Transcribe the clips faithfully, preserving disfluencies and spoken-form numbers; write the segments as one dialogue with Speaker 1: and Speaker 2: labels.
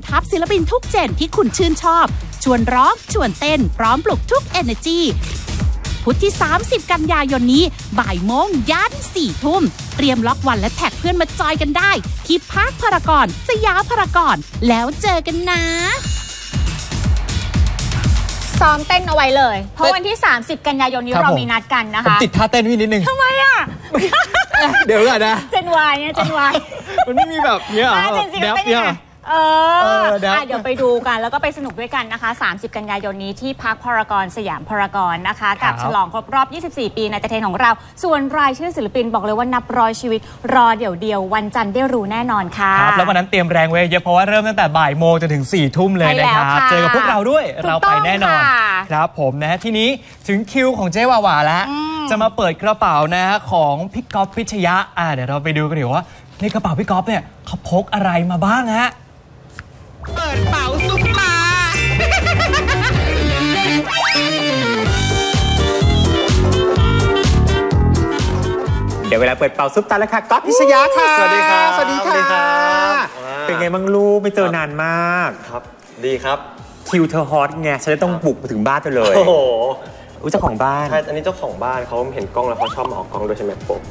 Speaker 1: ทัพศิลปินทุกเจนที่คุณชื่นชอบชวนร้องชวนเต้นพร้อมปลุกทุก Energy พุธที่สามสิบกันยายนนี้บ่ายโมงยันสี่ทุ่มเตรียมล็อกวันและแท็กเพื่อนมาจอยกันได้ที่พาร์คพารากอนสยามพารากอนแล้วเจอกันนะ
Speaker 2: ซ้อมเต้นเอาไว้เลยเพราะวันที่สามสิบกันยายนนี้เรามีนัดกันนะคะ
Speaker 3: ผมติดท่าเต้นพี่นิดนึง
Speaker 2: ทำไมอ่ะ
Speaker 3: เดี๋ยวก่อนนะ
Speaker 2: เจนวายเนี่ยเจนวาย
Speaker 3: มันไม่มีแบบเนี้ยเหรอ
Speaker 2: เดี๋ยวเนี่ยเออเดี๋ยวไปดูกันแล้วก็ไปสนุกด้วยกันนะคะสามสิบกันยายนนี้ที่พาร์คพารากอนสยามพารากอนนะคะกับฉลองครบรอบยี่สิบสี่ปีในเตเทนของเราส่วนรายชื่อศิลปินบอกเลยว่านับร้อยชีวิตรอเดี๋ยวเดียววันจันทร์ได้รู้แน่นอนค่ะ
Speaker 3: ครับแล้ววันนั้นเตรียมแรงไว้เยอะเพราะว่าเริ่มตั้งแต่บ่ายโมงจนถึงสี่ทุ่มเลยนะครับเจอกับพวกเราด้วยเราไปแน่นอนครับผมนะทีนี้ถึงคิวของเจ๊วาวาแล้วจะมาเปิดกระเป๋านะของพี่ก๊อฟพิชยะอ่าเดี๋ยวเราไปดูกันดีว่าในกระเป๋าพี่ก๊อฟเนี่ยเขาพกอะไรมาบ้างฮะ
Speaker 4: เปิดเป๋าซุปตา
Speaker 5: เดี๋ยวเวลาเปิดเป๋าซุปตาแล้วค่ะก๊อฟพิชยะค่ะ
Speaker 6: สวัสดีครับ
Speaker 5: สวัสดีค่ะเป็นไงบ้างลูกไม่เจอนานมาก
Speaker 6: ครับดีครับ
Speaker 5: คิวเธอฮอตไงฉันจะต้องบุกมาถึงบ้านเธอเลย
Speaker 6: โอ้โห
Speaker 5: เจ้าของบ้าน
Speaker 6: ใช่อันนี้เจ้าของบ้านเขาเห็นกล้องแล้วเขาชอบมาออกกล้องด้วยใช่ไหมผม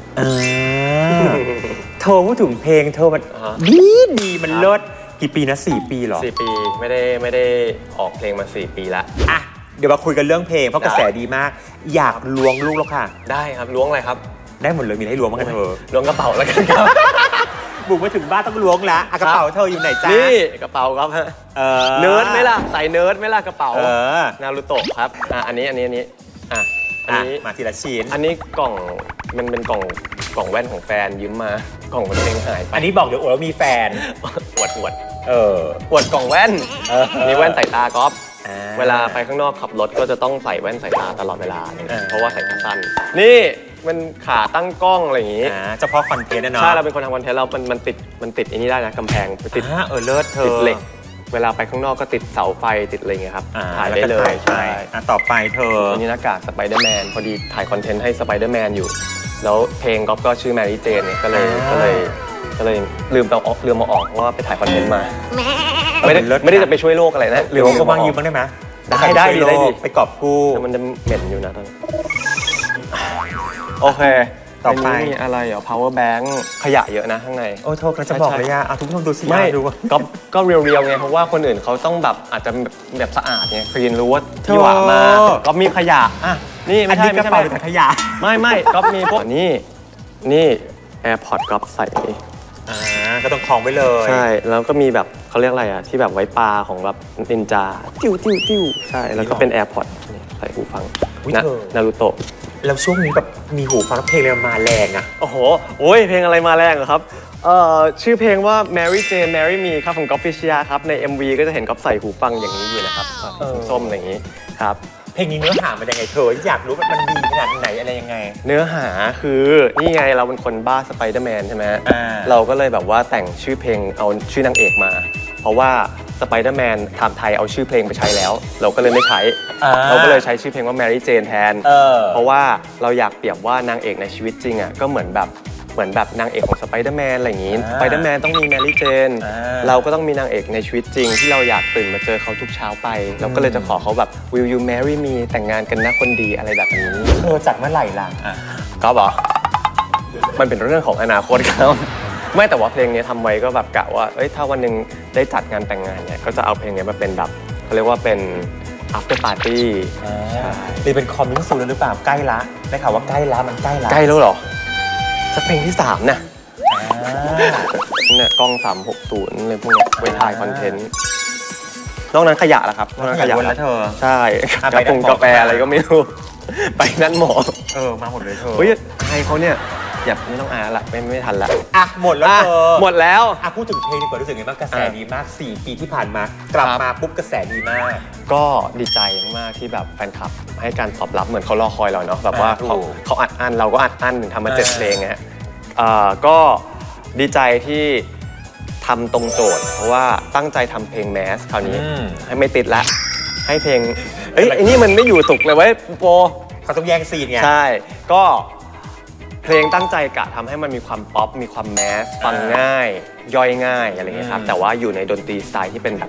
Speaker 5: เธอพูดถึงเพลงเธอมันดีดีมันเลิศกี่ปีนะสี่ปีหรอ
Speaker 6: สี่ปีไม่ได้ไม่ได้ออกเพลงมาสี่ปีแล้ว
Speaker 5: อ่ะเดี๋ยวมาคุยกันเรื่องเพลงเพราะกระแสดีมากอยากล้วงลูกแล้วค่ะ
Speaker 6: ได้ครับล้วงอะไรครับ
Speaker 5: ได้หมดเลยมีให้ล้วงมั้งกันเธอ
Speaker 6: ล้วงกระเป๋าแล้วกันครับ
Speaker 5: บุกมาถึงบ้านต้องล้วงแล้วกระเป๋าเธออยู่ไหนจ๊ะ
Speaker 6: นี่กระเป๋าครับฮะเนิร์ดไหมล่ะใส่เนิร์ดไหมล่ะกระเป๋านารูโตะครับอ่ะอันนี้อันนี้อันนี้อ่ะอันนี้
Speaker 5: มาทีละชิ้น
Speaker 6: อันนี้กล่องมันเป็นกล่องกล่องแว่นของแฟนยืมมากล่องมันเพลงหาย
Speaker 5: อันนี้บอกเดี๋ยวอวดว่ามีแฟน
Speaker 6: อวดอวด
Speaker 5: เออ
Speaker 6: อวดกล่องแว่นมีแว่นสายตาก๊อฟเวลาไปข้างนอกขับรถก็จะต้องใส่แว่นสายตาตลอดเวลาเพราะว่าใส่ขาสั้นนี่มันขาตั้งกล้องอะไรอย่างงี้
Speaker 5: เฉพาะคอนเทนต์นะเนาะ
Speaker 6: ใช่เราเป็นคนทำคอนเทนต์เรามันมันติดมันติดอันนี้ได้นะกำแพงติด
Speaker 5: เออเลิศเธอ
Speaker 6: ติดเหล็กเวลาไปข้างนอกก็ติดเสาไฟติดอะไรเงี้ยครับถ่ายได้เลย
Speaker 5: ใช่ต่อไปเธอ
Speaker 6: อันนี้หน้ากากสไปเดอร์แมนพอดีถ่ายคอนเทนต์ให้สไปเดอร์แมนอยู่แล้วเพลงก๊อฟก็ชื่อแมรี่เจนเนี่ยก็เลยก็เลยก็เลยลืมเอาออกลืมมาออกเพราะว่าไปถ่ายคอนเทนต์มาไม่ได้ไม่ได้จะไปช่วยโลกอะไรนะ
Speaker 5: หรือว่าก็บ้างยืมบ้างได้ไหม
Speaker 6: ได้ได้ดีได้ดี
Speaker 5: ไปกอบกู้
Speaker 6: แต่มันจะเหม็นอยู่นะตอนโอเคต่อไปมีอะไรเหรอ power bank ขยะเยอะนะข้างใน
Speaker 5: โอ้โทษจะบอกเลยอ่ะทุกคนดูสิ
Speaker 6: ไม่ดูก็ก็เรียวๆไงเพราะว่าคนอื่นเขาต้องแบบอาจจะแบบสะอาดไงคลีนรู้ว่าที่หวานมาก็มีขยะอ่ะนี่ไม่ใช่
Speaker 5: ไม่ใช่แต่ขยะ
Speaker 6: ไม่ไม่ก็มีพวกนี่นี่ AirPods ก็ใส่
Speaker 5: อ่าก็ต้องคล้องไว้เลย
Speaker 6: ใช่แล้วก็มีแบบเขาเรียกอะไรอ่ะที่แบบไว้ปลาของแบบนินจาติ้วติ้วติ้วใช่แล้วก็เป็น AirPods ใส่หูฟังนะนารูโตะ
Speaker 5: แล้วช่วงนี้แบบมีหูฟังเพลงอะไรมาแรงอ่ะ
Speaker 6: โอ้โหโอ้ยเพลงอะไรมาแรงเหรอครับเอ่อชื่อเพลงว่า Mary Jane Marry Me ครับของก๊อฟฟิชยาครับใน เอ็ม วี ก็จะเห็นก๊อฟใส่หูฟังอย่างนี้อยู่นะครับส้มๆอย่างนี้ครับ
Speaker 5: เพลงนี้เนื้อหามันยังไงเธออยากรู้ว่ามันดีขนาดไหนอะไรยังไง
Speaker 6: เนื้อหาคือนี่ไงเราเป็นคนบ้าสไปเดอร์แมนใช่ไหมเราก็เลยแบบว่าแต่งชื่อเพลงเอาชื่อนางเอกมาเพราะว่าสไปเดอร์แมนไทม์ไทยเอาชื่อเพลงไปใช้แล้วเราก็เลยไม่ใช้เราก็เลยใช้ชื่อเพลงว่า Mary Jane แทนเพราะว่าเราอยากเปรียบว่านางเอกในชีวิตจริงอ่ะก็เหมือนแบบเหมือนแบบนางเอกของสไปเดอร์แมนอะไรอย่างงี้สไปเดอร์แมนต้องมี Mary Jane เราก็ต้องมีนางเอกในชีวิตจริงที่เราอยากตื่นมาเจอเขาทุกเช้าไปเราก็เลยจะขอเขาแบบ Will you marry me แต่งงานกันนะคนดีอะไรแบบนี้
Speaker 5: เธอจัดเมื่อไหร่ล่ะ
Speaker 6: ก็บอกมันเป็นเรื่องของอนาคตครับไม่แต่ว่าเพลงนี้ทำไว้ก็แบบกะว่าเอ้ยถ้าวันหนึ่งได้จัดงานแต่งงานเนี่ยก็จะเอาเพลงนี้มาเป็นแบบเขาเรียกว่าเป็น after party
Speaker 5: ใช่นี่เป็น coming soon หรือเปล่าใกล้ละได้ข่าวว่าใกล้ละมันใกล้ละ
Speaker 6: ใกล้แล้วหรอสักเพลงที่สามนะเนี่ยกล้องสามหกศูนย์เลยพวกนี้ไว้ถ่ายคอนเทนต์นอกนั้นขยะละครับนอกนั้นขยะ
Speaker 5: แล้วเธอ
Speaker 6: ใช่กาแฟกาแฟอะไรก็ไม่รู้ไปนั่นหมอ
Speaker 5: เออมาหมดเลยเธอ
Speaker 6: เฮ้ยใครเขาเนี่ยอย่าไม่ต้องอ่านละไม่ไม่ทันละ
Speaker 5: อ่ะหมดแล้วเธอ
Speaker 6: หมดแล้ว
Speaker 5: อ่ะพูดถึงเพลงดีกว่ารู้สึกไงบ้างกระแสดีมากสี่ปีที่ผ่านมากลับมาปุ๊บกระแสดีมาก
Speaker 6: ก็ดีใจมากที่แบบแฟนคลับให้การตอบรับเหมือนเขารอคอยเราเนาะแบบว่าเขาเขาอัดอั้นเราก็อัดอั้นทำมาเจ็ดเพลงฮะก็ดีใจที่ทำตรงโจทย์เพราะว่าตั้งใจทำเพลงแมสคราวนี้ให้ไม่ติดละให้เพลงเอ้ยไอ้นี่มันไม่อยู่สุกเลยเว้ยโป
Speaker 5: เขาต้องแย่งซีนไง
Speaker 6: ใช่ก็เพลงตั้งใจกะทำให้มันมีความป๊อปมีความแมสฟังง่ายย่อยง่ายอะไรเงี้ยครับแต่ว่าอยู่ในดนตรีสไตล์ที่เป็นแบบ